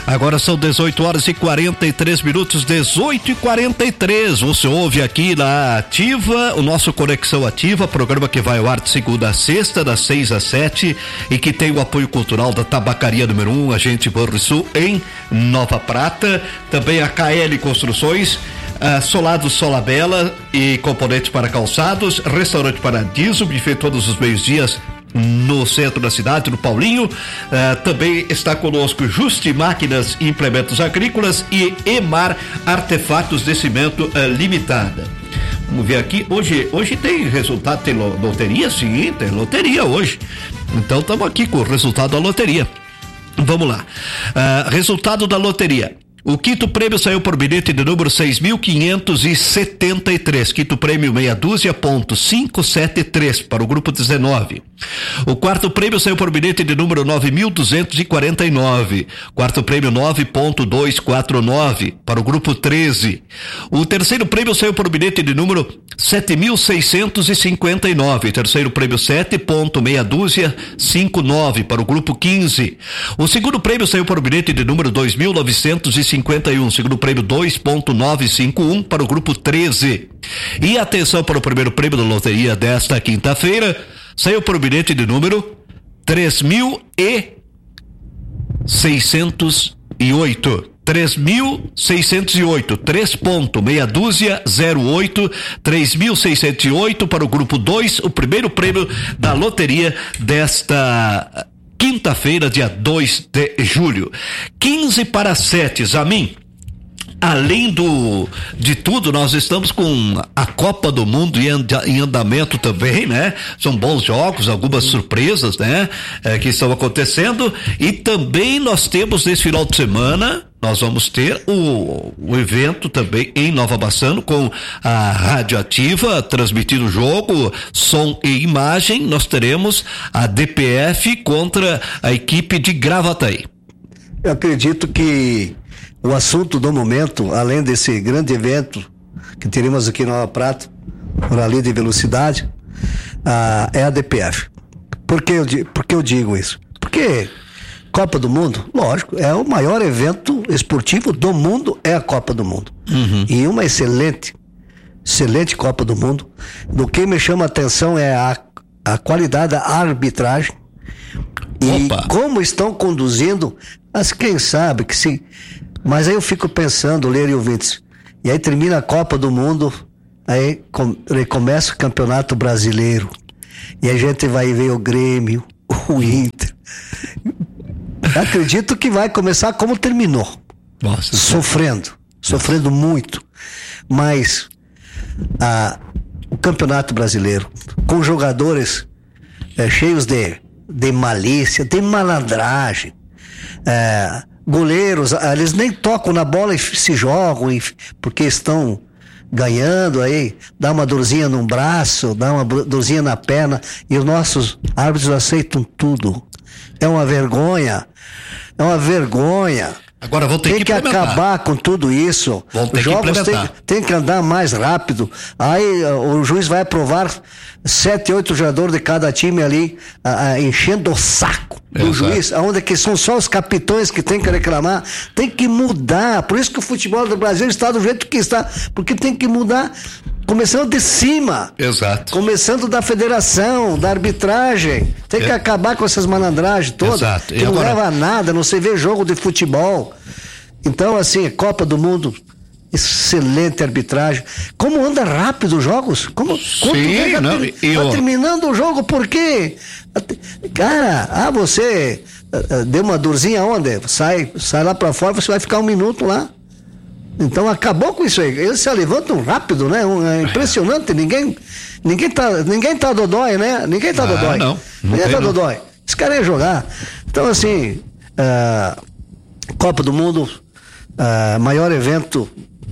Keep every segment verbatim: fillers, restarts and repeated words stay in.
Agora são dezoito horas e quarenta e três minutos, dezoito e quarenta e três. Você ouve aqui na Ativa, o nosso Conexão Ativa, programa que vai ao ar de segunda a sexta, das seis às sete, e que tem o apoio cultural da Tabacaria Número um, Agente Banrisul, em Nova Prata. Também a K L Construções, Uh, Solado Solabella e componentes para calçados, Restaurante Paradiso, buffet todos os meios-dias no centro da cidade, no Paulinho. Uh, também está conosco Justi Máquinas e Implementos Agrícolas e Emar Artefatos de Cimento uh, Limitada. Vamos ver aqui, hoje, hoje tem resultado, tem loteria? Sim, tem loteria hoje. Então estamos aqui com o resultado da loteria. Vamos lá. Uh, resultado da loteria. O quinto prêmio saiu por bilhete de número seis mil quinhentos e setenta e três, quinto prêmio meia dúzia ponto quinhentos e setenta e três para o grupo dezenove. O quarto prêmio saiu por bilhete de número nove mil duzentos e quarenta e nove, quarto prêmio nove ponto duzentos e quarenta e nove para o grupo treze. O terceiro prêmio saiu por bilhete de número sete mil seiscentos e cinquenta e nove, terceiro prêmio sete ponto meia dúzia cinquenta e nove para o grupo quinze. O segundo prêmio saiu por bilhete de número dois mil novecentos e cinquenta e um, segundo prêmio dois ponto novecentos e cinquenta e um para o grupo treze. E atenção para o primeiro prêmio da loteria desta quinta-feira, saiu por bilhete de número três mil seiscentos e oito. três mil seiscentos e oito, três ponto meia dúzia zero oito, três mil seiscentos e oito para o grupo dois, o primeiro prêmio da loteria desta quinta-feira, dia dois de julho. quinze para sete, Zamin. Além do, de tudo, nós estamos com a Copa do Mundo em, anda, em andamento também, né? São bons jogos, algumas surpresas, né? É, que estão acontecendo, e também nós temos nesse final de semana, nós vamos ter o, o evento também em Nova Bassano com a Rádio Ativa, transmitindo o jogo, som e imagem. Nós teremos a D P F contra a equipe de Gravataí. Eu acredito que o assunto do momento, além desse grande evento que teremos aqui em Nova Prata, por ali de velocidade, ah, é a D P F. Por que eu, por que eu digo isso? Porque Copa do Mundo, lógico, é o maior evento esportivo do mundo, é a Copa do Mundo. Uhum. E uma excelente, excelente Copa do Mundo. Do que me chama a atenção é a, a qualidade da arbitragem. E Opa. como estão conduzindo, mas quem sabe que se... Mas aí eu fico pensando, ler e ouvintes, e aí termina a Copa do Mundo, aí com, começa o Campeonato Brasileiro, e a gente vai ver o Grêmio, o Inter. Acredito que vai começar como terminou. Nossa, sofrendo, Deus. sofrendo Nossa. muito. Mas a, o Campeonato Brasileiro, com jogadores é, cheios de, de malícia, de malandragem, é, goleiros, eles nem tocam na bola e se jogam, e, porque estão ganhando, aí dá uma dorzinha no braço, dá uma dorzinha na perna, e os nossos árbitros aceitam tudo. É uma vergonha, é uma vergonha. Agora vão ter tem que, que acabar com tudo isso. Os jogos tem, tem que andar mais rápido. Aí o juiz vai aprovar sete, oito jogadores de cada time ali, a, a, enchendo o saco do Exato. juiz, onde que são só os capitões que tem que reclamar. Tem que mudar. Por isso que o futebol do Brasil está do jeito que está, porque tem que mudar. Começando de cima. Exato. Começando da federação, da arbitragem. Tem que é. acabar com essas malandragens todas. Exato. Que e não agora... leva a nada, não se vê jogo de futebol. Então, assim, Copa do Mundo, excelente arbitragem. Como anda rápido os jogos? Como, Sim, já não, ter, eu... tá terminando o jogo, por quê? Cara, ah, você uh, deu uma dorzinha onde? Sai, sai lá pra fora, você vai ficar um minuto lá. Então acabou com isso aí. Eles se levantam rápido, né? É impressionante. Ninguém, ninguém tá, ninguém tá dodói, né? Ninguém tá ah, dodói. Não, não ninguém tá não. dodói. Esse cara ia jogar. Então, assim, uh, Copa do Mundo, uh, maior evento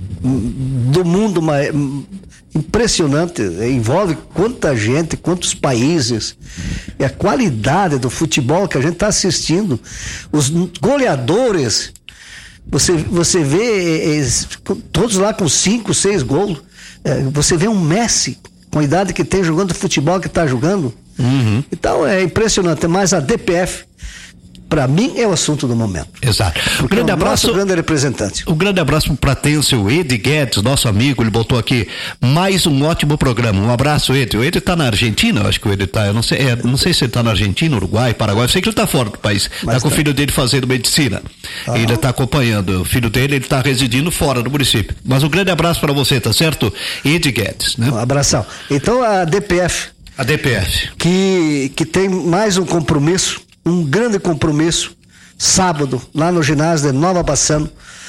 do mundo, impressionante. Envolve quanta gente, quantos países. E a qualidade do futebol que a gente tá assistindo. Os goleadores. Você, você vê é, todos lá com cinco, seis gols. É, você vê um Messi com a idade que tem jogando futebol que está jogando. Uhum. Então é impressionante. Mas a D P F para mim é o assunto do momento. Exato. Um grande é abraço. Nosso grande representante. Um grande abraço pro Pratense, o Ed Guedes, nosso amigo, ele botou aqui mais um ótimo programa. Um abraço, Ed. O Ed tá na Argentina, eu acho que o Ed tá, eu não sei, é, não sei se ele tá na Argentina, Uruguai, Paraguai, eu sei que ele tá fora do país. Mas tá com tá. o filho dele fazendo medicina. Ah. Ele tá acompanhando. O filho dele, ele tá residindo fora do município. Mas um grande abraço para você, tá certo? Ed Guedes, né? Um abração. Então a D P F. A D P F. Que, que tem mais um compromisso, um grande compromisso, sábado, lá no ginásio de Nova Bassano,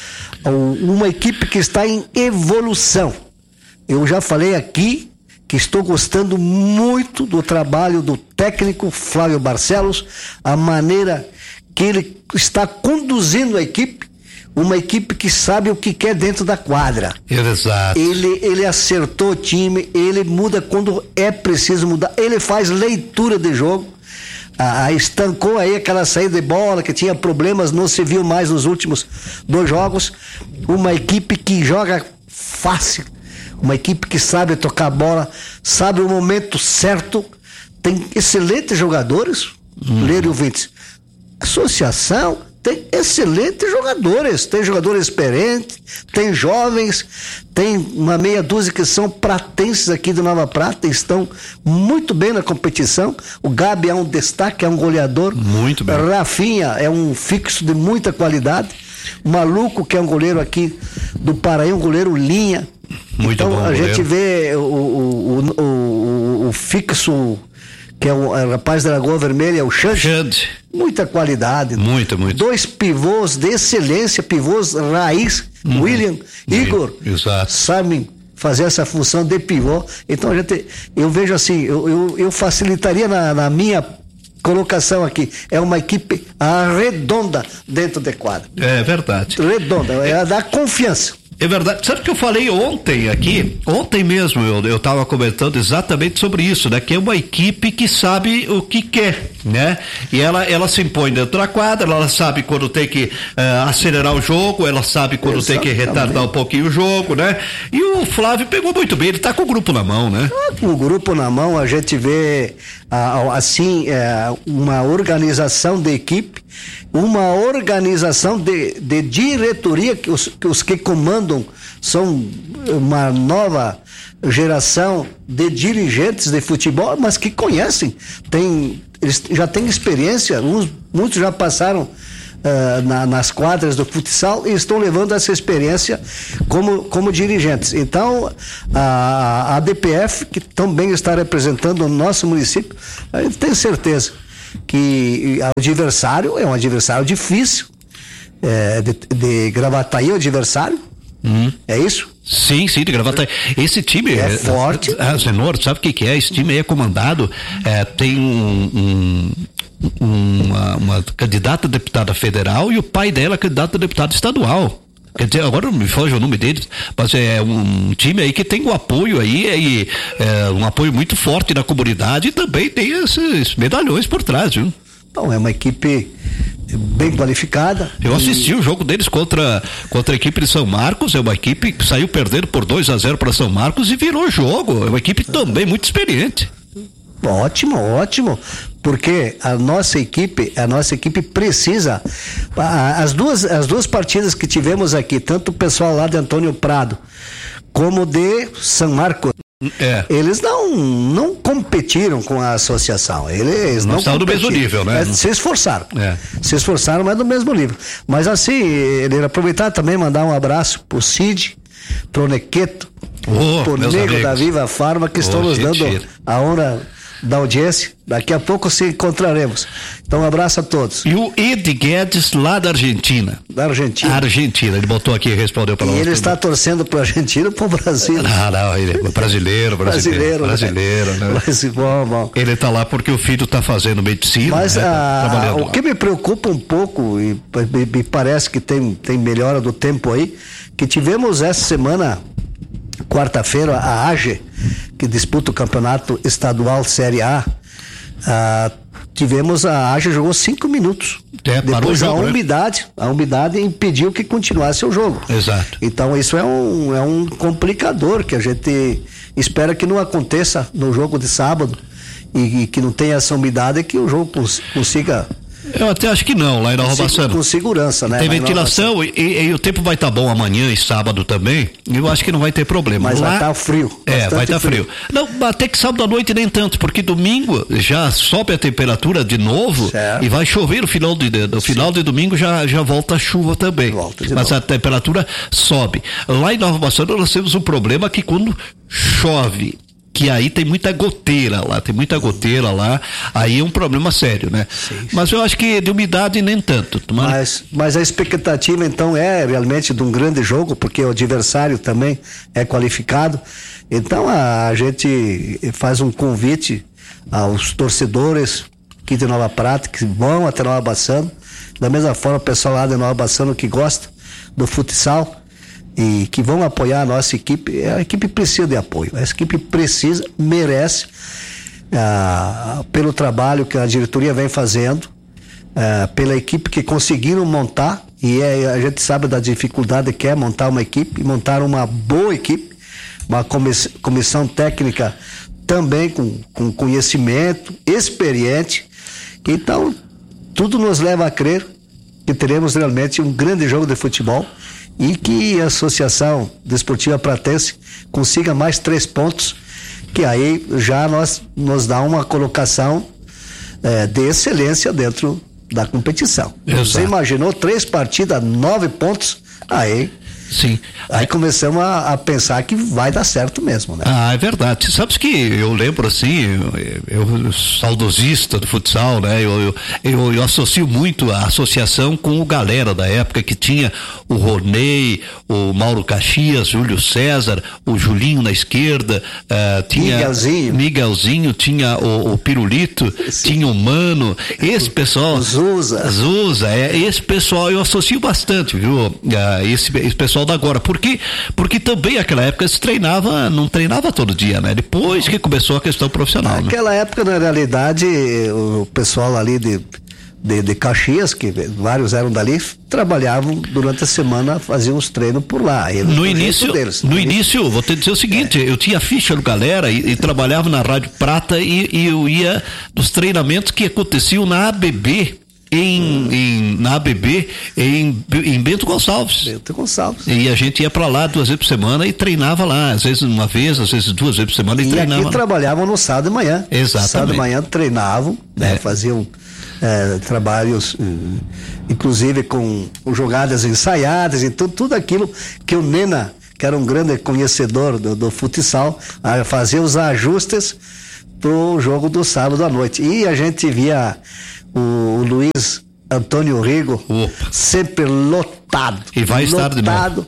uma equipe que está em evolução. Eu já falei aqui que estou gostando muito do trabalho do técnico Flávio Barcelos, a maneira que ele está conduzindo a equipe, uma equipe que sabe o que quer dentro da quadra. Exato. Ele, ele acertou o time, ele muda quando é preciso mudar, ele faz leitura de jogo. Ah, estancou aí aquela saída de bola que tinha problemas, não se viu mais nos últimos dois jogos. Uma equipe que joga fácil, uma equipe que sabe tocar a bola, sabe o momento certo, tem excelentes jogadores. Hum. Leiro ouvintes, associação tem excelentes jogadores, tem jogadores experientes, tem jovens, tem uma meia dúzia que são pratenses aqui do Nova Prata, estão muito bem na competição. O Gabi é um destaque, é um goleador. Muito bem. Rafinha é um fixo de muita qualidade. O Maluco, que é um goleiro aqui do Paraí, um goleiro linha. Muito então, bom. Então a goleiro. gente vê o, o, o, o, o fixo, que é o, é o rapaz da Lagoa Vermelha, o Xande. Muita qualidade. Muito, muito. Dois pivôs de excelência, pivôs raiz, hum. William, Igor. Exato. Sabem fazer essa função de pivô. Então a gente, eu vejo assim, eu, eu, eu facilitaria na, na minha colocação aqui. É uma equipe redonda dentro de quadra. É verdade. Redonda, é dar confiança. É verdade. Sabe o que eu falei ontem aqui? Ontem mesmo eu, eu tava comentando exatamente sobre isso, né? Que é uma equipe que sabe o que quer, né? E ela, ela se impõe dentro da quadra, ela sabe quando tem que uh, acelerar o jogo, ela sabe quando exatamente. Tem que retardar um pouquinho o jogo, né? E o Flávio pegou muito bem, ele tá com o grupo na mão, né? Ah, com o grupo na mão a gente vê ah, assim, é, uma organização de equipe, uma organização de, de diretoria, que os, que os que comandam são uma nova geração de dirigentes de futebol, mas que conhecem, tem, eles já têm experiência, uns, muitos já passaram uh, na, nas quadras do futsal e estão levando essa experiência como, como dirigentes. Então, a, a D P F, que também está representando o nosso município, a gente tem certeza que o adversário é um adversário difícil, é, de, de Gravataí é o adversário, hum. É isso? Sim, sim, de Gravataí. Esse time é, é forte. Ah, Zenor, sabe o que, que é? Esse time aí é comandado, é, tem um, um, uma, uma candidata a deputada federal e o pai dela é candidato a deputado estadual. Quer dizer, agora não me foge o nome deles, mas é um time aí que tem um apoio aí, e, é, um apoio muito forte na comunidade e também tem esses medalhões por trás, viu? Então, é uma equipe bem qualificada. Eu assisti e... o jogo deles contra, contra a equipe de São Marcos, é uma equipe que saiu perdendo por dois a zero para São Marcos e virou jogo, é uma equipe também muito experiente. Ótimo, ótimo, porque a nossa equipe, a nossa equipe precisa, as duas, as duas partidas que tivemos aqui, tanto o pessoal lá de Antônio Prado, como de São Marcos, é. Eles não, não competiram com a associação, eles não, não estão do mesmo nível, né? É, se esforçaram, é. se esforçaram, mas do mesmo nível. Mas assim, ele aproveitar também mandar um abraço pro Cid, pro Nequeto, oh, pro Nego amigos. Da Viva Farma, que oh, estão nos dando gente. A honra da audiência. Daqui a pouco se encontraremos. Então um abraço a todos. E o Ed Guedes lá da Argentina. Da Argentina. Argentina, ele botou aqui e respondeu pela E ele outra. está torcendo pro Argentina ou pro Brasil? Não, não, ele é brasileiro, brasileiro. Brasileiro, né? né? Mas, bom, bom. Ele está lá porque o filho está fazendo medicina. Mas né? a, tá o que me preocupa um pouco, e me, me parece que tem, tem melhora do tempo aí, que tivemos essa semana, quarta-feira, a A G E, que disputa o campeonato estadual Série A, ah, tivemos a A G E jogou cinco minutos. É, Depois jogo, a né? umidade, a umidade impediu que continuasse o jogo. Exato. Então isso é um, é um complicador que a gente espera que não aconteça no jogo de sábado e, e que não tenha essa umidade e que o jogo cons, consiga Eu até acho que não, lá em Nova Bassano. Com segurança, né? Tem ventilação e, e, e o tempo vai estar tá bom amanhã e sábado também. Eu acho que não vai ter problema. Mas lá, vai estar tá frio. É, vai estar tá frio. frio. Não, até que sábado à noite nem tanto, porque domingo já sobe a temperatura de novo, certo, e vai chover no final de, no final de domingo já, já volta a chuva também. Volta de Mas novo. A temperatura sobe. Lá em Nova Bassano nós temos um problema que quando chove, que aí tem muita goteira lá, tem muita goteira lá, aí é um problema sério, né? Sim. Mas eu acho que de umidade nem tanto. Mas, mas a expectativa então é realmente de um grande jogo, porque o adversário também é qualificado, então a, a gente faz um convite aos torcedores aqui de Nova Prata, que vão até Nova Bassano, da mesma forma o pessoal lá de Nova Bassano que gosta do futsal, e que vão apoiar a nossa equipe. A equipe precisa de apoio, a equipe precisa, merece, ah, pelo trabalho que a diretoria vem fazendo, ah, pela equipe que conseguiram montar, e é, a gente sabe da dificuldade que é montar uma equipe, e montar uma boa equipe, uma comiss, comissão técnica também com, com conhecimento, experiente. Então tudo nos leva a crer que teremos realmente um grande jogo de futebol, e que a Associação Desportiva Pratense consiga mais três pontos, que aí já nós, nos dá uma colocação é, de excelência dentro da competição. Exato. Você imaginou três partidas, nove pontos, aí... Sim. Aí começamos a, a pensar que vai dar certo mesmo, né? Ah, é verdade. Sabe que eu lembro assim, eu, eu saudosista do futsal, né? Eu, eu, eu, eu associo muito a associação com o galera da época que tinha o Ronei, o Mauro Caxias, Júlio César, o Julinho na esquerda, uh, tinha Miguelzinho, Miguelzinho tinha o, o Pirulito, sim, tinha o Mano, esse pessoal. Zuza. Zuza, é, esse pessoal eu associo bastante, viu? Uh, esse, esse pessoal da agora, porque porque também naquela época se treinava, não treinava todo dia, né? Depois que começou a questão profissional. Naquela né? época, na realidade, o pessoal ali de, de, de Caxias, que vários eram dali, trabalhavam durante a semana, faziam os treinos por lá. Eles, no início, deles, no início, vou te dizer o seguinte, é. eu tinha ficha do galera e, e trabalhava na Rádio Prata e, e eu ia nos treinamentos que aconteciam na A B B. Em, em, na A B B, em, em Bento Gonçalves. Bento Gonçalves. E a gente ia pra lá duas vezes por semana e treinava lá, às vezes uma vez, às vezes duas vezes por semana e, e treinava. E aqui trabalhavam no sábado de manhã. Exatamente. Sábado de manhã treinavam, né, é. faziam é, trabalhos, inclusive com jogadas ensaiadas e tudo, tudo aquilo que o Nena, que era um grande conhecedor do, do futsal, fazia os ajustes pro jogo do sábado à noite. E a gente via o Luiz Antônio Rigo, opa, sempre lotado. E vai estar de novo.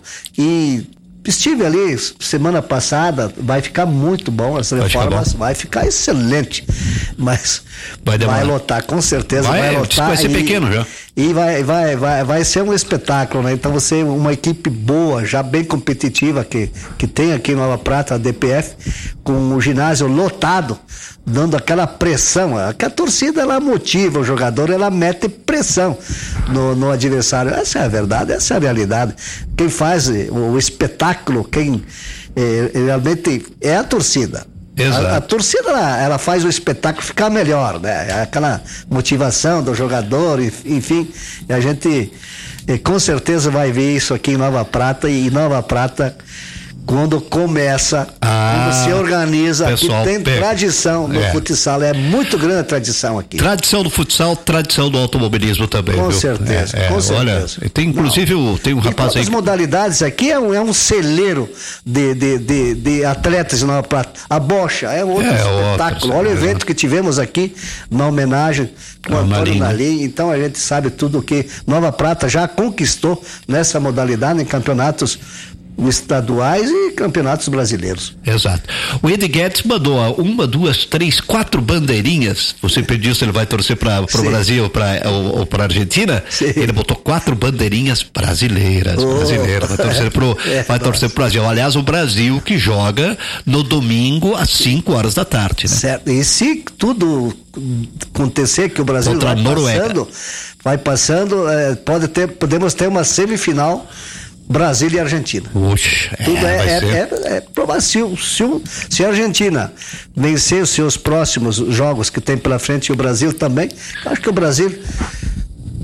E estive ali semana passada, vai ficar muito bom, as reformas, vai ficar excelente, mas vai, vai lotar, com certeza vai, vai lotar. Vai ser e, pequeno já. E vai, vai, vai, vai ser um espetáculo, né? Então você, uma equipe boa, já bem competitiva, que, que tem aqui em Nova Prata, a D P F, com o ginásio lotado, dando aquela pressão, que a torcida ela motiva o jogador, ela mete pressão no, no adversário. Essa é a verdade, essa é a realidade. Quem faz o, o espetáculo, quem é, realmente é a torcida. A, a torcida ela, ela faz o espetáculo ficar melhor, né? Aquela motivação do jogador, enfim, e a gente eh, com certeza vai ver isso aqui em Nova Prata, e Nova Prata, quando começa, ah, quando se organiza, aqui tem pega. tradição no é. futsal, é muito grande a tradição aqui. Tradição do futsal, tradição do automobilismo também. Com viu? certeza, é, com é, certeza. Olha, tem inclusive o, tem um rapaz aí. As modalidades aqui é um, é um celeiro de, de, de, de atletas de Nova Prata. A bocha é outro é, espetáculo. Outro, Olha o evento é. que tivemos aqui na homenagem com o Antônio Nalim. Então a gente sabe tudo que Nova Prata já conquistou nessa modalidade em campeonatos estaduais e campeonatos brasileiros. Exato. O Ed Guedes mandou uma, duas, três, quatro bandeirinhas. Você pediu se ele vai torcer para o Brasil pra, ou, ou para a Argentina? Sim. Ele botou quatro bandeirinhas brasileiras. Oh. Brasileiras. Vai torcer pro, é, vai torcer pro Brasil. Aliás, o Brasil que joga no domingo às cinco horas da tarde. Né? Certo. E se tudo acontecer que o Brasil Contra vai passando, vai passando, é, pode ter, podemos ter uma semifinal Brasil e Argentina. Puxa, Tudo é, é, é, é, é provável. Se, se, se a Argentina vencer os seus próximos jogos que tem pela frente e o Brasil também, acho que o Brasil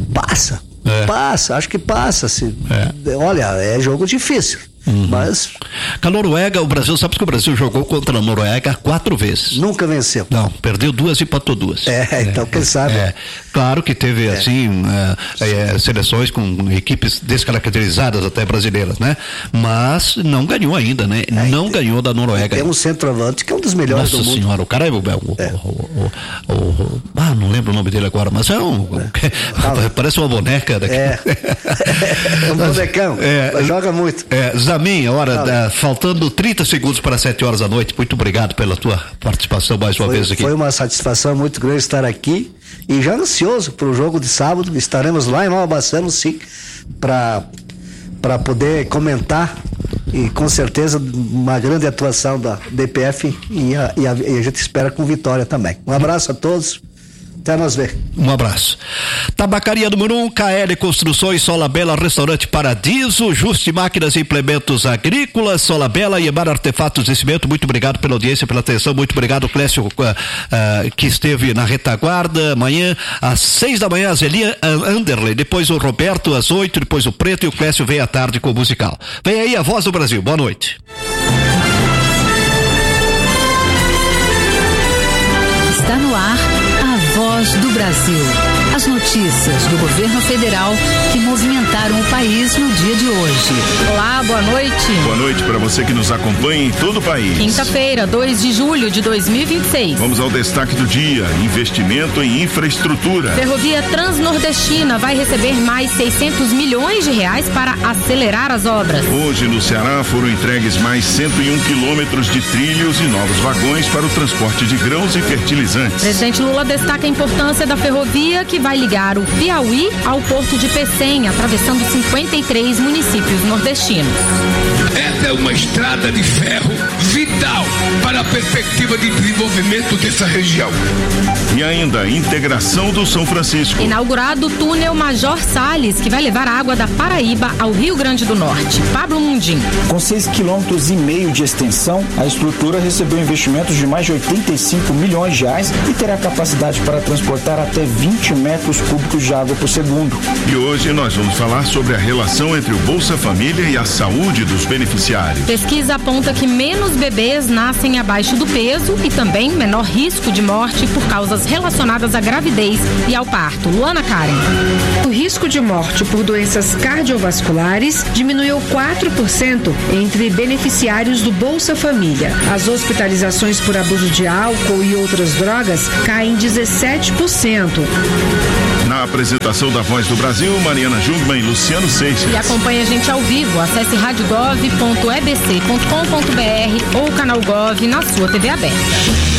Passa. É. Passa, acho que passa. Se, é. Olha, é jogo difícil. Uhum. Mas. Com a Noruega, o Brasil, sabe que o Brasil jogou contra a Noruega quatro vezes. Nunca venceu. Não, perdeu duas e empatou duas. É, é então quem sabe. É. Claro que teve, é. assim, é, é, seleções com equipes descaracterizadas, até brasileiras, né? Mas não ganhou ainda, né? É, não tem, ganhou da Noruega. Tem um centroavante que é um dos melhores Nossa do mundo. Senhora, o cara é o, o, é. o, o, o, o ah, não lembro o nome dele agora, mas é um, é. parece uma boneca daqui. É, é um bonecão, é, mas joga muito. É, Zamin, a hora, da, faltando trinta segundos para sete horas da noite, muito obrigado pela tua participação mais uma foi, vez aqui. Foi uma satisfação muito grande estar aqui e já ansioso para o jogo de sábado. Estaremos lá em Nova Bassano, sim, para para poder comentar e com certeza uma grande atuação da D P F e a, e a, e a gente espera com vitória também. Um abraço a todos. Até nós ver. Um abraço. Tabacaria número um, K L Construções, Sola Bela, Restaurante Paradiso, Juste Máquinas e Implementos Agrícolas, Sola Bela e Emar Artefatos de Cimento. Muito obrigado pela audiência, pela atenção. Muito obrigado, Clécio, uh, uh, que esteve na retaguarda. Amanhã, às seis da manhã, a Zelia Anderley, depois o Roberto, às oito, depois o Preto e o Clécio vem à tarde com o musical. Vem aí a Voz do Brasil. Boa noite. Está no ar Voz do Brasil. As notícias do governo federal que movimentaram o país no dia de hoje. Olá, boa noite. Boa noite para você que nos acompanha em todo o país. Quinta-feira, dois de julho de dois mil e vinte e seis. Vamos ao destaque do dia: investimento em infraestrutura. Ferrovia Transnordestina vai receber mais seiscentos milhões de reais para acelerar as obras. Hoje no Ceará foram entregues mais cento e um quilômetros de trilhos e novos vagões para o transporte de grãos e fertilizantes. Presidente Lula destaca a importância da ferrovia que vai ligar o Piauí ao porto de Pecém, atravessando cinquenta e três municípios nordestinos. Essa é uma estrada de ferro vital para a perspectiva de desenvolvimento dessa região. E ainda a integração do São Francisco. Inaugurado o túnel Major Salles, que vai levar água da Paraíba ao Rio Grande do Norte. Pablo Mundim. Com seis quilômetros e meio de extensão, a estrutura recebeu investimentos de mais de oitenta e cinco milhões de reais e terá capacidade para transportar até vinte metros cúbicos de água por segundo. E hoje nós vamos falar sobre a relação entre o Bolsa Família e a saúde dos beneficiários. Pesquisa aponta que menos bebês nascem abaixo do peso e também menor risco de morte por causas relacionadas à gravidez e ao parto. Luana Karen. O risco de morte por doenças cardiovasculares diminuiu quatro por cento entre beneficiários do Bolsa Família. As hospitalizações por abuso de álcool e outras drogas caem dezessete por cento. Na apresentação da Voz do Brasil, Mariana Jungmann e Luciano Seixas. E acompanhe a gente ao vivo. Acesse rádio gov ponto e b c ponto com ponto b r ou o canal Gov na sua T V aberta.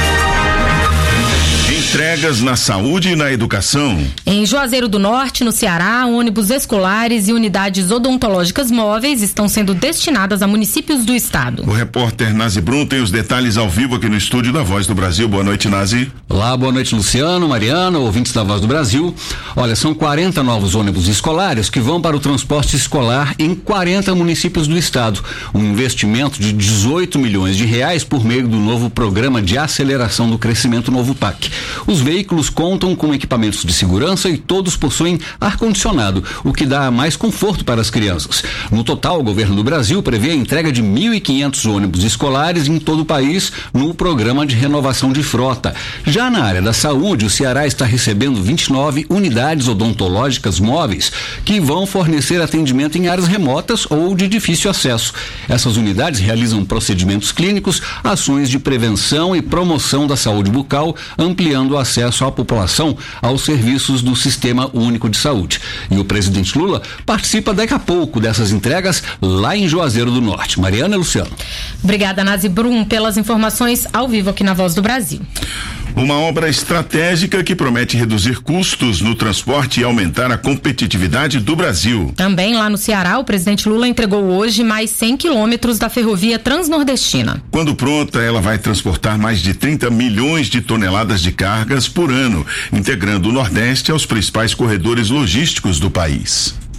Entregas na saúde e na educação. Em Juazeiro do Norte, no Ceará, ônibus escolares e unidades odontológicas móveis estão sendo destinadas a municípios do estado. O repórter Nazi Brum tem os detalhes ao vivo aqui no estúdio da Voz do Brasil. Boa noite, Nazi. Olá, boa noite, Luciano, Mariana, ouvintes da Voz do Brasil. Olha, são quarenta novos ônibus escolares que vão para o transporte escolar em quarenta municípios do estado. Um investimento de dezoito milhões de reais por meio do novo Programa de Aceleração do Crescimento Novo P A C. Os veículos contam com equipamentos de segurança e todos possuem ar-condicionado, o que dá mais conforto para as crianças. No total, o governo do Brasil prevê a entrega de mil e quinhentos ônibus escolares em todo o país no programa de renovação de frota. Já na área da saúde, o Ceará está recebendo vinte e nove unidades odontológicas móveis que vão fornecer atendimento em áreas remotas ou de difícil acesso. Essas unidades realizam procedimentos clínicos, ações de prevenção e promoção da saúde bucal, ampliando o acesso à população aos serviços do Sistema Único de Saúde. E o presidente Lula participa daqui a pouco dessas entregas lá em Juazeiro do Norte. Mariana e Luciano. Obrigada, Nazi Brum, pelas informações ao vivo aqui na Voz do Brasil. Uma obra estratégica que promete reduzir custos no transporte e aumentar a competitividade do Brasil. Também lá no Ceará, o presidente Lula entregou hoje mais cem quilômetros da ferrovia Transnordestina. Quando pronta, ela vai transportar mais de trinta milhões de toneladas de cargas por ano, integrando o Nordeste aos principais corredores logísticos do país.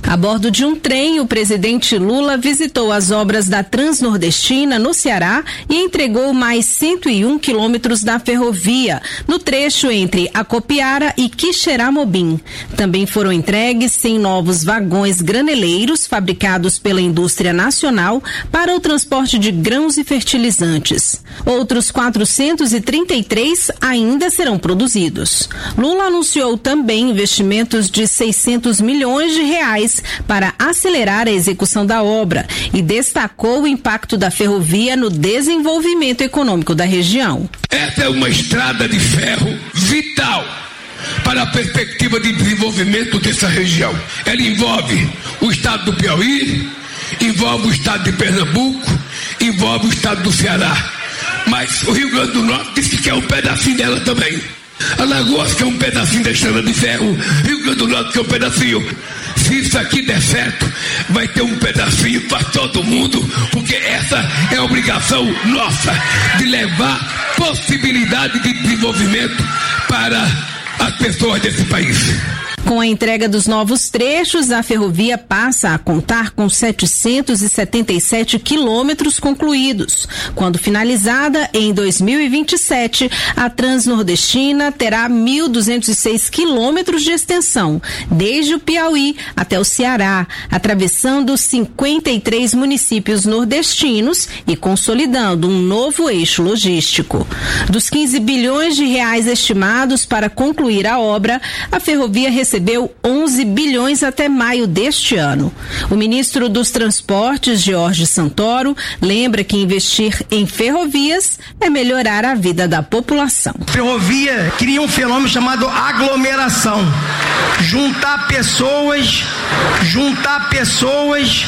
A bordo de um trem, o presidente Lula visitou as obras da Transnordestina, no Ceará, e entregou mais cento e um quilômetros da ferrovia, no trecho entre Acopiara e Quixeramobim. Também foram entregues cem novos vagões graneleiros fabricados pela indústria nacional para o transporte de grãos e fertilizantes. Outros quatrocentos e trinta e três ainda serão produzidos. Lula anunciou também investimentos de seiscentos milhões de reais para acelerar a execução da obra e destacou o impacto da ferrovia no desenvolvimento econômico da região. Essa é uma estrada de ferro vital para a perspectiva de desenvolvimento dessa região. Ela envolve o estado do Piauí, envolve o estado de Pernambuco, envolve o estado do Ceará. Mas o Rio Grande do Norte disse que é um pedacinho dela também. Alagoas que é um pedacinho da estrada de ferro, Rio Grande do Norte que é um pedacinho. Se isso aqui der certo, vai ter um pedacinho para todo mundo, porque essa é a obrigação nossa de levar possibilidade de desenvolvimento para as pessoas desse país. Com a entrega dos novos trechos, a ferrovia passa a contar com setecentos e setenta e sete quilômetros concluídos. Quando finalizada, em dois mil e vinte e sete, a Transnordestina terá mil duzentos e seis quilômetros de extensão, desde o Piauí até o Ceará, atravessando cinquenta e três municípios nordestinos e consolidando um novo eixo logístico. Dos quinze bilhões de reais estimados para concluir a obra, a ferrovia recebeu recebeu onze bilhões até maio deste ano. O ministro dos Transportes, Jorge Santoro, lembra que investir em ferrovias é melhorar a vida da população. Ferrovia cria um fenômeno chamado aglomeração. Juntar pessoas, juntar pessoas,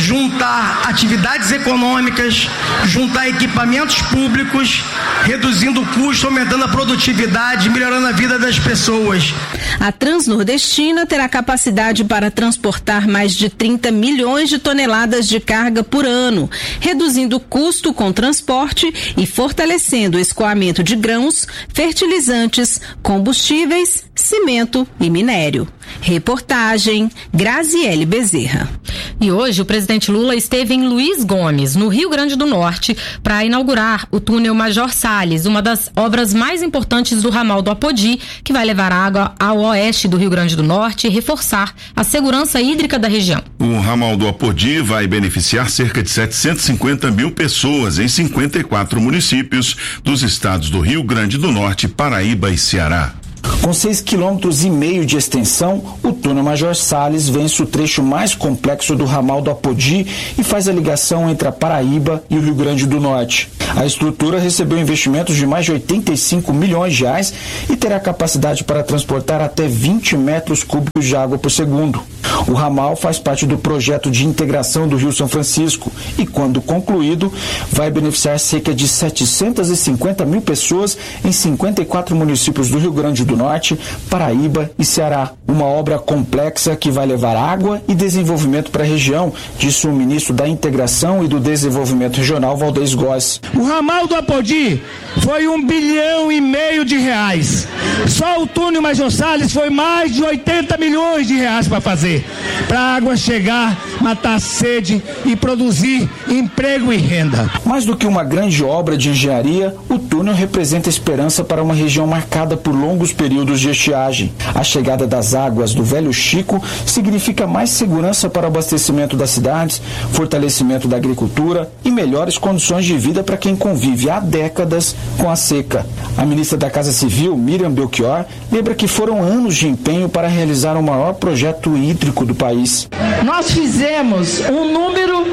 juntar atividades econômicas, juntar equipamentos públicos, reduzindo o custo, aumentando a produtividade, melhorando a vida das pessoas. A Transnordestina terá capacidade para transportar mais de trinta milhões de toneladas de carga por ano, reduzindo o custo com transporte e fortalecendo o escoamento de grãos, fertilizantes, combustíveis, cimento e minério. Reportagem Graziele Bezerra. E hoje o presidente Lula esteve em Luiz Gomes, no Rio Grande do Norte, para inaugurar o túnel Major Salles, uma das obras mais importantes do ramal do Apodi, que vai levar água ao oeste do Rio Grande do Norte e reforçar a segurança hídrica da região. O ramal do Apodi vai beneficiar cerca de setecentos e cinquenta mil pessoas em cinquenta e quatro municípios dos estados do Rio Grande do Norte, Paraíba e Ceará. Com seis quilômetros e meio de extensão, o túnel Major Salles vence o trecho mais complexo do ramal do Apodi e faz a ligação entre a Paraíba e o Rio Grande do Norte. A estrutura recebeu investimentos de mais de oitenta e cinco milhões de reais e terá capacidade para transportar até vinte metros cúbicos de água por segundo. O ramal faz parte do projeto de integração do Rio São Francisco e, quando concluído, vai beneficiar cerca de setecentos e cinquenta mil pessoas em cinquenta e quatro municípios do Rio Grande do Norte, Paraíba e Ceará. Uma obra complexa que vai levar água e desenvolvimento para a região, disse o ministro da Integração e do Desenvolvimento Regional, Valdez Góes. O ramal do Apodi foi um bilhão e meio de reais. Só o túnel Major Salles foi mais de oitenta milhões de reais para fazer. Para a água chegar, matar a sede e produzir emprego e renda. Mais do que uma grande obra de engenharia, o túnel representa esperança para uma região marcada por longos períodos de estiagem. A chegada das águas do Velho Chico significa mais segurança para o abastecimento das cidades, fortalecimento da agricultura e melhores condições de vida para quem convive há décadas com a seca. A ministra da Casa Civil, Miriam Belchior, lembra que foram anos de empenho para realizar o maior projeto hídrico do país. Nós fizemos um número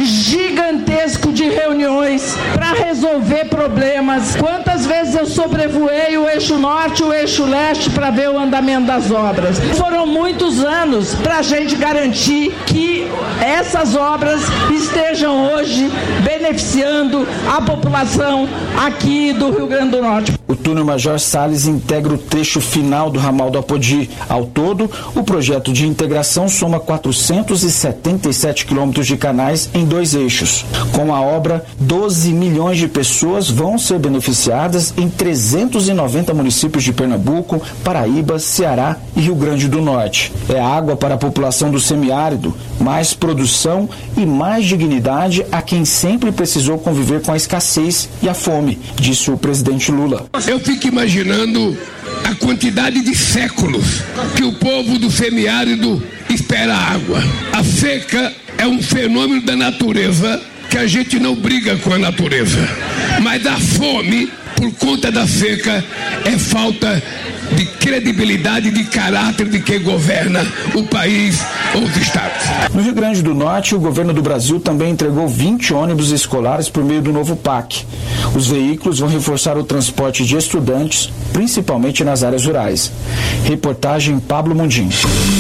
gigantesco de reuniões para resolver problemas. Quantas vezes eu sobrevoei o eixo norte e o eixo leste para ver o andamento das obras? Foram muitos anos para a gente garantir que essas obras estejam hoje beneficiando a população aqui do Rio Grande do Norte. O túnel Major Salles integra o trecho final do ramal do Apodi. Ao todo, o projeto de integração soma quatrocentos e setenta e sete quilômetros de canais em dois eixos. Com a obra, doze milhões de pessoas vão ser beneficiadas em trezentos e noventa municípios de Pernambuco, Paraíba, Ceará e Rio Grande do Norte. É água para a população do semiárido, mais produção e mais dignidade a quem sempre precisou conviver com a escassez e a fome, disse o presidente Lula. Eu fico imaginando a quantidade de séculos que o povo do semiárido espera água. A seca é um fenômeno da natureza que a gente não briga com a natureza. Mas a fome, por conta da seca, é falta de credibilidade, de caráter de quem governa o país ou os estados. No Rio Grande do Norte, o governo do Brasil também entregou vinte ônibus escolares por meio do novo P A C. Os veículos vão reforçar o transporte de estudantes, principalmente nas áreas rurais. Reportagem Pablo Mundim.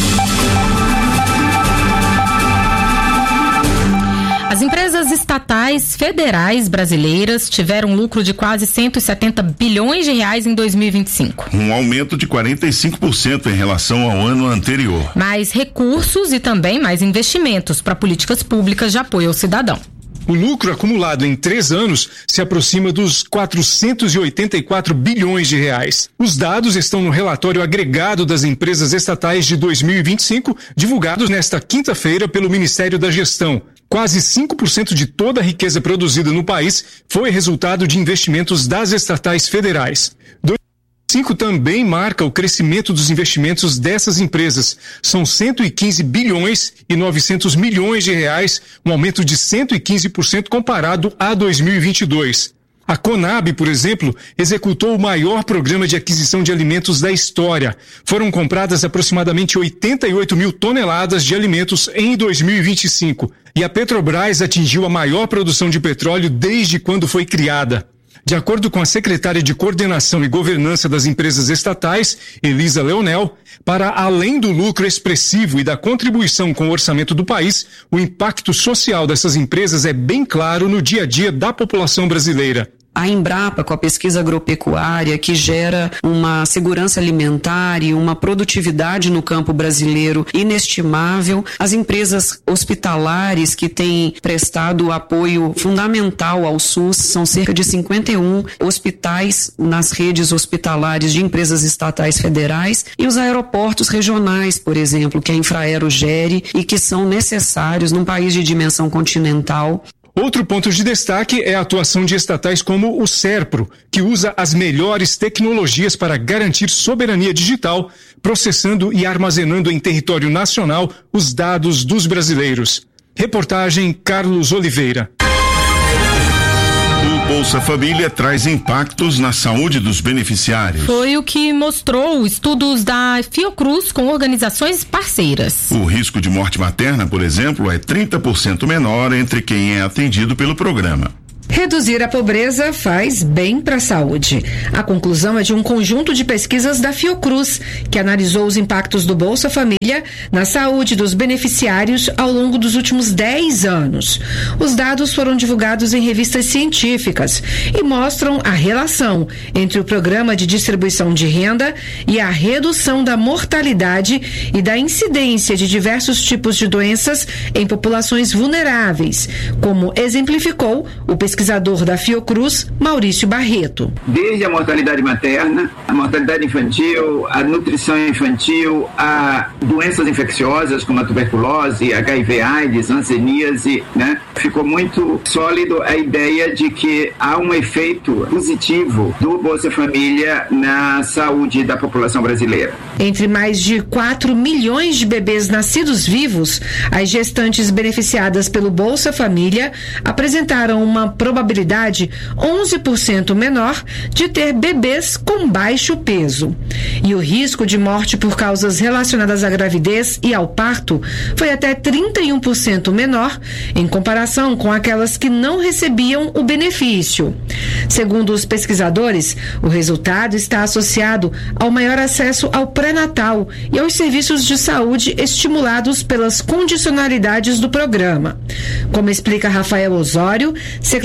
As empresas estatais federais brasileiras tiveram um lucro de quase cento e setenta bilhões de reais em dois mil e vinte e cinco. Um aumento de quarenta e cinco por cento em relação ao ano anterior. Mais recursos e também mais investimentos para políticas públicas de apoio ao cidadão. O lucro acumulado em três anos se aproxima dos quatrocentos e oitenta e quatro bilhões de reais. Os dados estão no relatório agregado das empresas estatais de dois mil e vinte e cinco, divulgados nesta quinta-feira pelo Ministério da Gestão. Quase cinco por cento de toda a riqueza produzida no país foi resultado de investimentos das estatais federais. dois mil e vinte e cinco também marca o crescimento dos investimentos dessas empresas. São cento e quinze bilhões e novecentos milhões de reais, um aumento de cento e quinze por cento comparado a dois mil e vinte e dois. A Conab, por exemplo, executou o maior programa de aquisição de alimentos da história. Foram compradas aproximadamente oitenta e oito mil toneladas de alimentos em dois mil e vinte e cinco. E a Petrobras atingiu a maior produção de petróleo desde quando foi criada. De acordo com a secretária de Coordenação e Governança das Empresas Estatais, Elisa Leonel, para além do lucro expressivo e da contribuição com o orçamento do país, o impacto social dessas empresas é bem claro no dia a dia da população brasileira. A Embrapa, com a pesquisa agropecuária, que gera uma segurança alimentar e uma produtividade no campo brasileiro inestimável. As empresas hospitalares que têm prestado apoio fundamental ao SUS, são cerca de cinquenta e um hospitais nas redes hospitalares de empresas estatais federais, e os aeroportos regionais, por exemplo, que a Infraero gere e que são necessários num país de dimensão continental. Outro ponto de destaque é a atuação de estatais como o SERPRO, que usa as melhores tecnologias para garantir soberania digital, processando e armazenando em território nacional os dados dos brasileiros. Reportagem Carlos Oliveira. O Bolsa Família traz impactos na saúde dos beneficiários. Foi o que mostrou estudos da Fiocruz com organizações parceiras. O risco de morte materna, por exemplo, é trinta por cento menor entre quem é atendido pelo programa. Reduzir a pobreza faz bem para a saúde. A conclusão é de um conjunto de pesquisas da Fiocruz, que analisou os impactos do Bolsa Família na saúde dos beneficiários ao longo dos últimos dez anos. Os dados foram divulgados em revistas científicas e mostram a relação entre o programa de distribuição de renda e a redução da mortalidade e da incidência de diversos tipos de doenças em populações vulneráveis, como exemplificou o pesquisador pesquisador da Fiocruz, Maurício Barreto. Desde a mortalidade materna, a mortalidade infantil, a nutrição infantil, a doenças infecciosas como a tuberculose, H I V AIDS, hanseníase, né? Ficou muito sólido a ideia de que há um efeito positivo do Bolsa Família na saúde da população brasileira. Entre mais de quatro milhões de bebês nascidos vivos, as gestantes beneficiadas pelo Bolsa Família apresentaram uma probabilidade onze por cento menor de ter bebês com baixo peso. E o risco de morte por causas relacionadas à gravidez e ao parto foi até trinta e um por cento menor em comparação com aquelas que não recebiam o benefício. Segundo os pesquisadores, o resultado está associado ao maior acesso ao pré-natal e aos serviços de saúde estimulados pelas condicionalidades do programa. Como explica Rafael Osório, secretário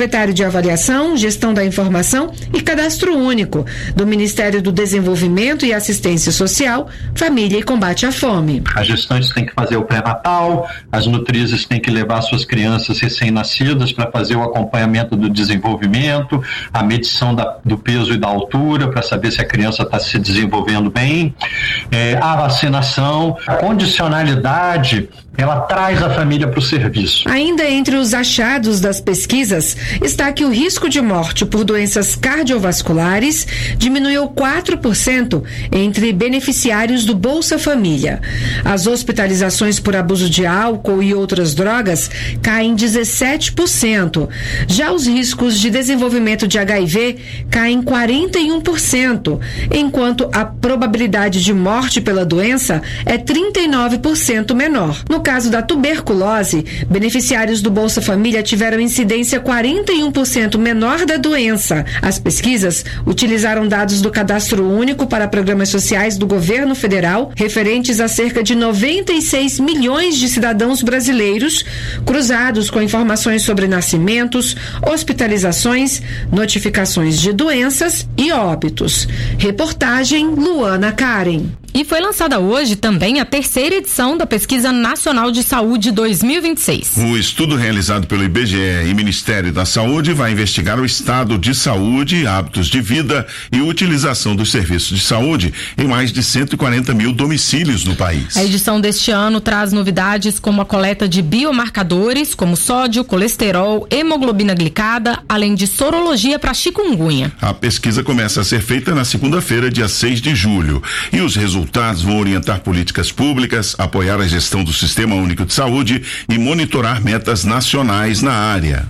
secretário de Avaliação, Gestão da Informação e Cadastro Único, do Ministério do Desenvolvimento e Assistência Social, Família e Combate à Fome. As gestantes têm que fazer o pré-natal, as nutrizes têm que levar suas crianças recém-nascidas para fazer o acompanhamento do desenvolvimento, a medição da, do peso e da altura para saber se a criança está se desenvolvendo bem, é, a vacinação, a condicionalidade, ela traz a família para o serviço. Ainda entre os achados das pesquisas está que o risco de morte por doenças cardiovasculares diminuiu quatro por cento entre beneficiários do Bolsa Família. As hospitalizações por abuso de álcool e outras drogas caem dezessete por cento. Já os riscos de desenvolvimento de H I V caem quarenta e um por cento, enquanto a probabilidade de morte pela doença é trinta e nove por cento menor. No caso da tuberculose, beneficiários do Bolsa Família tiveram incidência quarenta e um por cento menor da doença. As pesquisas utilizaram dados do Cadastro Único para programas sociais do governo federal, referentes a cerca de noventa e seis milhões de cidadãos brasileiros, cruzados com informações sobre nascimentos, hospitalizações, notificações de doenças e óbitos. Reportagem Luana Karen. E foi lançada hoje também a terceira edição da Pesquisa Nacional de Saúde dois mil e vinte e seis. O estudo realizado pelo I B G E e Ministério da Saúde vai investigar o estado de saúde, hábitos de vida e utilização dos serviços de saúde em mais de cento e quarenta mil domicílios no país. A edição deste ano traz novidades como a coleta de biomarcadores como sódio, colesterol, hemoglobina glicada, além de sorologia para chikungunya. A pesquisa começa a ser feita na segunda-feira, dia seis de julho, e os resultados Resultados vão orientar políticas públicas, apoiar a gestão do Sistema Único de Saúde e monitorar metas nacionais na área.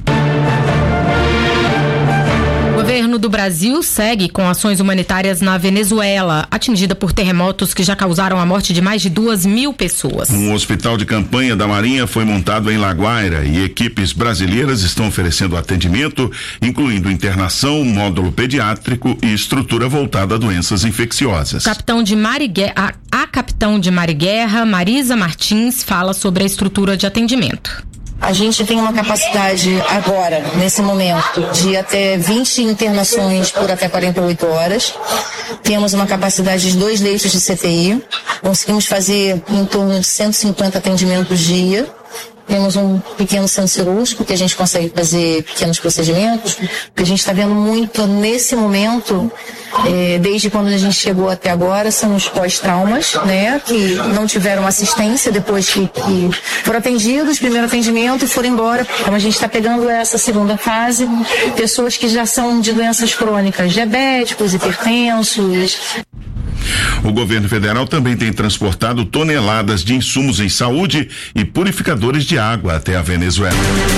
O governo do Brasil segue com ações humanitárias na Venezuela, atingida por terremotos que já causaram a morte de mais de duas mil pessoas. Um hospital de campanha da Marinha foi montado em La Guaira e equipes brasileiras estão oferecendo atendimento, incluindo internação, módulo pediátrico e estrutura voltada a doenças infecciosas. Capitão de Mariguerra, a, a capitão de Mariguerra, Marisa Martins, fala sobre a estrutura de atendimento. A gente tem uma capacidade agora, nesse momento, de até vinte internações por até quarenta e oito horas. Temos uma capacidade de dois leitos de C T I. Conseguimos fazer em torno de cento e cinquenta atendimentos dia. Temos um pequeno centro cirúrgico que a gente consegue fazer pequenos procedimentos. O que a gente está vendo muito nesse momento, é, desde quando a gente chegou até agora, são os pós-traumas, né, que não tiveram assistência depois que, que foram atendidos, primeiro atendimento e foram embora. Então a gente está pegando essa segunda fase, pessoas que já são de doenças crônicas, diabéticos, hipertensos. O governo federal também tem transportado toneladas de insumos em saúde e purificadores de água até a Venezuela.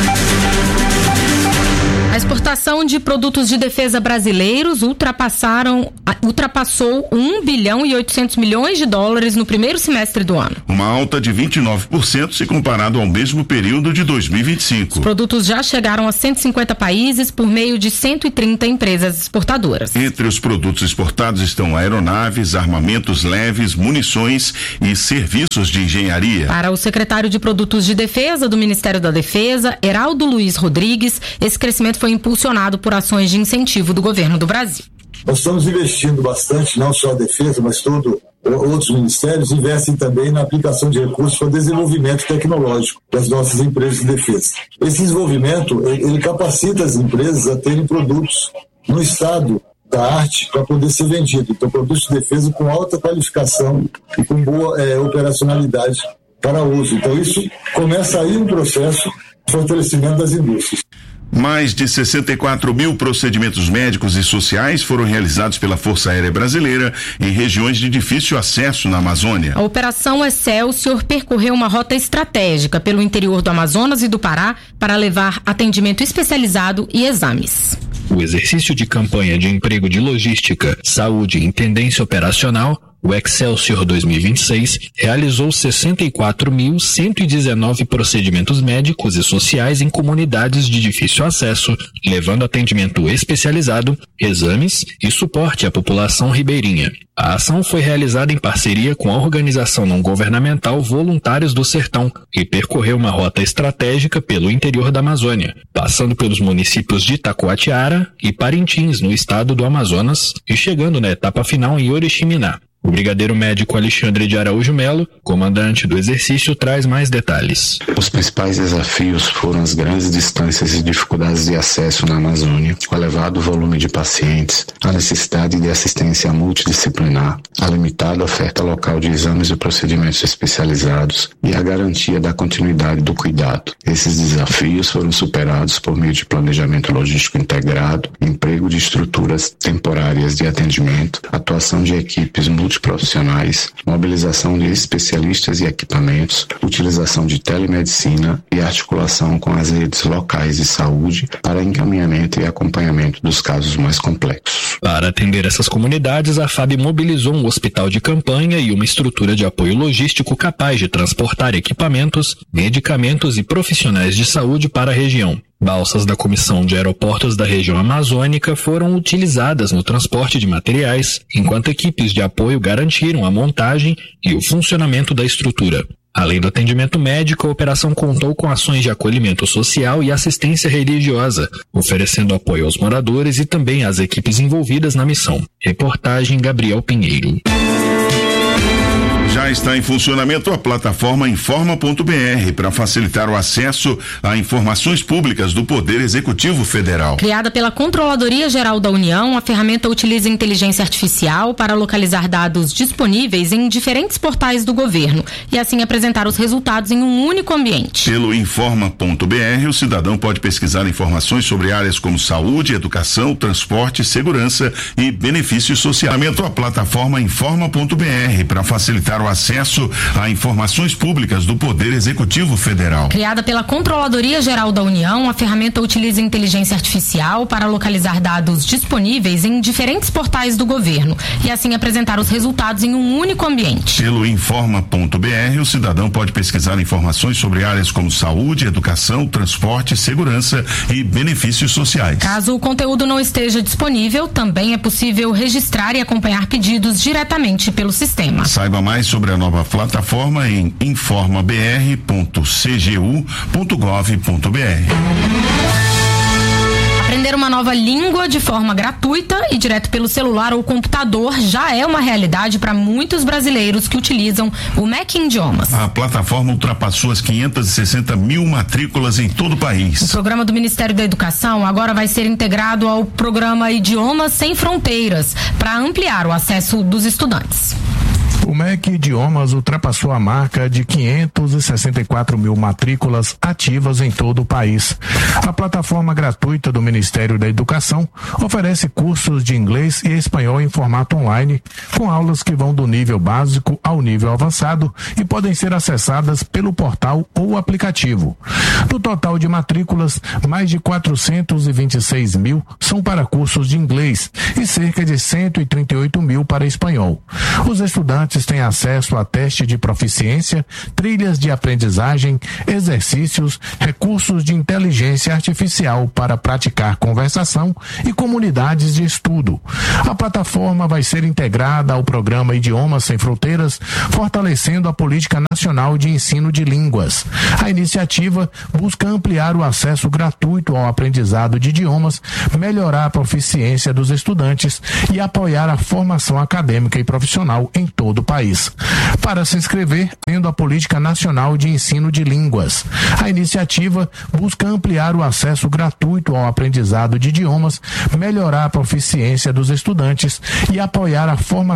A exportação de produtos de defesa brasileiros ultrapassaram, ultrapassou um bilhão e oitocentos milhões de dólares no primeiro semestre do ano. Uma alta de vinte e nove por cento se comparado ao mesmo período de dois mil e vinte e cinco. Os produtos já chegaram a cento e cinquenta países por meio de cento e trinta empresas exportadoras. Entre os produtos exportados estão aeronaves, armamentos leves, munições e serviços de engenharia. Para o secretário de Produtos de Defesa do Ministério da Defesa, Heraldo Luiz Rodrigues, esse crescimento foi impulsionado por ações de incentivo do governo do Brasil. Nós estamos investindo bastante, não só a defesa, mas todo, outros ministérios investem também na aplicação de recursos para desenvolvimento tecnológico das nossas empresas de defesa. Esse desenvolvimento, ele capacita as empresas a terem produtos no estado da arte para poder ser vendido. Então, produtos de defesa com alta qualificação e com boa é, operacionalidade para uso. Então, isso começa aí um processo de fortalecimento das indústrias. Mais de sessenta e quatro mil procedimentos médicos e sociais foram realizados pela Força Aérea Brasileira em regiões de difícil acesso na Amazônia. A Operação Excelsior percorreu uma rota estratégica pelo interior do Amazonas e do Pará para levar atendimento especializado e exames. O exercício de campanha de emprego de logística, saúde e intendência operacional O Excelsior dois mil e vinte e seis realizou sessenta e quatro mil cento e dezenove procedimentos médicos e sociais em comunidades de difícil acesso, levando atendimento especializado, exames e suporte à população ribeirinha. A ação foi realizada em parceria com a organização não governamental Voluntários do Sertão e percorreu uma rota estratégica pelo interior da Amazônia, passando pelos municípios de Itacoatiara e Parintins, no estado do Amazonas, e chegando na etapa final em Oriximiná. O brigadeiro médico Alexandre de Araújo Melo, comandante do exercício, traz mais detalhes. Os principais desafios foram as grandes distâncias e dificuldades de acesso na Amazônia, o elevado volume de pacientes, a necessidade de assistência multidisciplinar, a limitada oferta local de exames e procedimentos especializados e a garantia da continuidade do cuidado. Esses desafios foram superados por meio de planejamento logístico integrado, emprego de estruturas temporárias de atendimento, atuação de equipes multidisciplinares profissionais, mobilização de especialistas e equipamentos, utilização de telemedicina e articulação com as redes locais de saúde para encaminhamento e acompanhamento dos casos mais complexos. Para atender essas comunidades, a F A B mobilizou um hospital de campanha e uma estrutura de apoio logístico capaz de transportar equipamentos, medicamentos e profissionais de saúde para a região. Balsas da Comissão de Aeroportos da região amazônica foram utilizadas no transporte de materiais, enquanto equipes de apoio garantiram a montagem e o funcionamento da estrutura. Além do atendimento médico, a operação contou com ações de acolhimento social e assistência religiosa, oferecendo apoio aos moradores e também às equipes envolvidas na missão. Reportagem Gabriel Pinheiro. Já está em funcionamento a plataforma informa ponto b r para facilitar o acesso a informações públicas do Poder Executivo Federal. Criada pela Controladoria Geral da União, a ferramenta utiliza inteligência artificial para localizar dados disponíveis em diferentes portais do governo e assim apresentar os resultados em um único ambiente. Pelo informa ponto b r, o cidadão pode pesquisar informações sobre áreas como saúde, educação, transporte, segurança e benefícios sociais. A plataforma informa ponto b r para facilitar o acesso a informações públicas do Poder Executivo Federal. Criada pela Controladoria Geral da União, a ferramenta utiliza inteligência artificial para localizar dados disponíveis em diferentes portais do governo e assim apresentar os resultados em um único ambiente. Pelo informa ponto b r, o cidadão pode pesquisar informações sobre áreas como saúde, educação, transporte, segurança e benefícios sociais. Caso o conteúdo não esteja disponível, também é possível registrar e acompanhar pedidos diretamente pelo sistema. Saiba mais sobre a nova plataforma em informa b r ponto c g u ponto gov ponto b r. Aprender uma nova língua de forma gratuita e direto pelo celular ou computador já é uma realidade para muitos brasileiros que utilizam o M E C Idiomas. A plataforma ultrapassou as quinhentas e sessenta mil matrículas em todo o país. O programa do Ministério da Educação agora vai ser integrado ao programa Idiomas Sem Fronteiras para ampliar o acesso dos estudantes. O M E C Idiomas ultrapassou a marca de quinhentas e sessenta e quatro mil matrículas ativas em todo o país. A plataforma gratuita do Ministério da Educação oferece cursos de inglês e espanhol em formato online, com aulas que vão do nível básico ao nível avançado e podem ser acessadas pelo portal ou aplicativo. Do total de matrículas, mais de quatrocentos e vinte e seis mil são para cursos de inglês e cerca de cento e trinta e oito mil para espanhol. Os estudantes têm acesso a teste de proficiência, trilhas de aprendizagem, exercícios, recursos de inteligência artificial para praticar conversação e comunidades de estudo. A plataforma vai ser integrada ao programa Idiomas Sem Fronteiras, fortalecendo a política nacional de ensino de línguas. A iniciativa busca ampliar o acesso gratuito ao aprendizado de idiomas, melhorar a proficiência dos estudantes e apoiar a formação acadêmica e profissional em todo o país. Para se inscrever, tendo a Política Nacional de Ensino de Línguas. A iniciativa busca ampliar o acesso gratuito ao aprendizado de idiomas, melhorar a proficiência dos estudantes e apoiar a formação